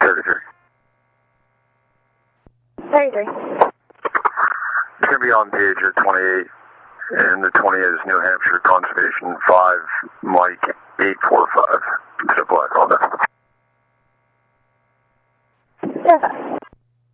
33. 33. It's going to be on pager 28, and the 20 is New Hampshire Conservation 5, Mike 845. Triple X.